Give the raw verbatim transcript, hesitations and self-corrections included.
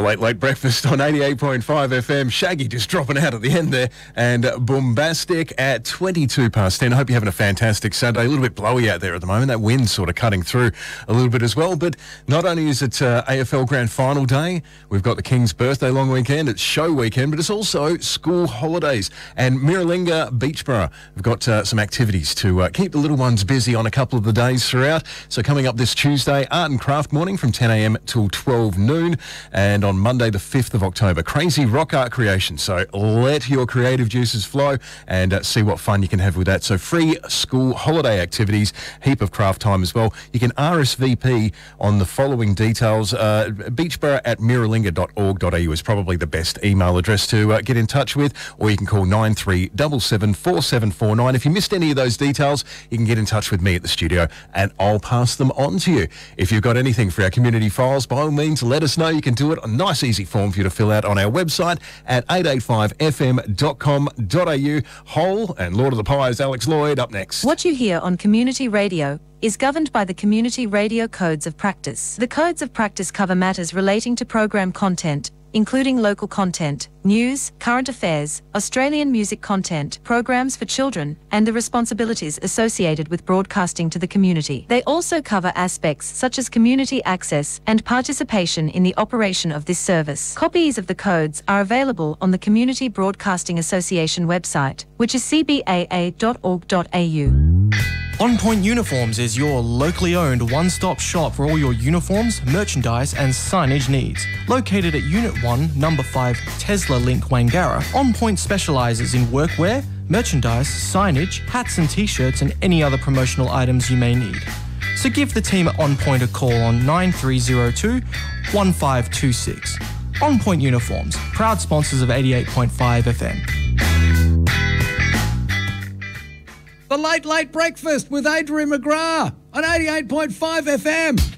Late Late Breakfast on eighty-eight point five F M. Shaggy just dropping out at the end there. And Bombastic at twenty-two past ten. I hope you're having a fantastic Sunday. A little bit blowy out there at the moment. That wind's sort of cutting through a little bit as well. But not only is it uh, A F L Grand Final Day, we've got the King's birthday long weekend. It's show weekend, but it's also school holidays. And Miralinga Beachborough have got uh, some activities to uh, keep the little ones busy on a couple of the days throughout. So coming up this Tuesday, Art and Craft Morning from ten a m till twelve noon. And on Monday, the fifth of October, Crazy Rock Art Creation. So let your creative juices flow and uh, see what fun you can have with that. So free school holiday activities, heap of craft time as well. You can R S V P on the following details. Uh, beachborough at miralinga dot org dot a u is probably the best email address to uh, get in touch with, or you can call nine three seven seven, four seven four nine. If you missed any of those details, you can get in touch with me at the studio and I'll pass them on to you. If you've got anything for our community files, by all means, let us know. You can do it. A nice, easy form for you to fill out on our website at eight eight five f m dot com dot a u. Hole and Lord of the Pies, Alex Lloyd, up next. What you hear on Community Radio is governed by the Community Radio Codes of Practice. The Codes of Practice cover matters relating to program content, including local content, news, current affairs, Australian music content, programs for children, and the responsibilities associated with broadcasting to the community. They also cover aspects such as community access and participation in the operation of this service. Copies of the codes are available on the Community Broadcasting Association website, which is c b a a dot org dot a u. On Point Uniforms is your locally owned one-stop shop for all your uniforms, merchandise and signage needs. Located at Unit one, Number five, Tesla Link, Wangara, On Point specialises in workwear, merchandise, signage, hats and t-shirts and any other promotional items you may need. So give the team at On Point a call on nine three zero two, one five two six. On Point Uniforms, proud sponsors of eighty-eight point five F M. The Late Late Breakfast with Adrian McGrath on eighty-eight point five F M.